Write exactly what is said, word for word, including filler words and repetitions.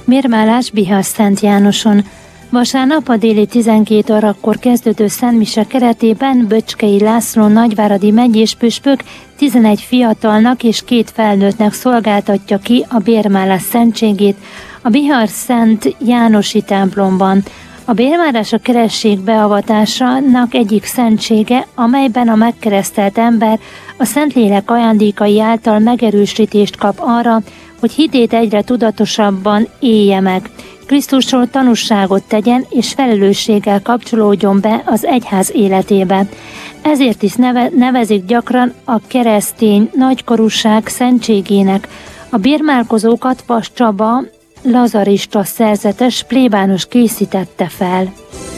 Bérmálás Bihar Szent Jánoson. Vasárnap a déli tizenkét órakor kezdődő szentmise keretében Böcskei László nagyváradi megyés püspök tizenegy fiatalnak és két felnőttnek szolgáltatja ki a bérmálás szentségét a Bihar Szent Jánosi templomban. A bérmálás a keresztség beavatásának egyik szentsége, amelyben a megkeresztelt ember a Szentlélek ajándékai által megerősítést kap arra, hogy hitét egyre tudatosabban élje meg, Krisztusról tanúságot tegyen és felelősséggel kapcsolódjon be az egyház életébe. Ezért is neve, nevezik gyakran a keresztény nagykorúság szentségének. A bérmálkozókat Vas Csaba lazarista szerzetes plébános készítette fel.